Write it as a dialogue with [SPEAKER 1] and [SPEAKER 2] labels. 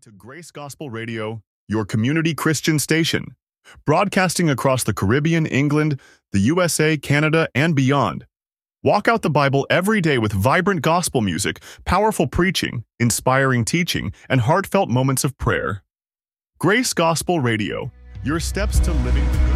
[SPEAKER 1] to Grace Gospel Radio, your community Christian station, broadcasting across the Caribbean, England, the USA, Canada, and beyond. Walk out the Bible every day with vibrant gospel music, powerful preaching, inspiring teaching, and heartfelt moments of prayer. Grace Gospel Radio, your steps to living the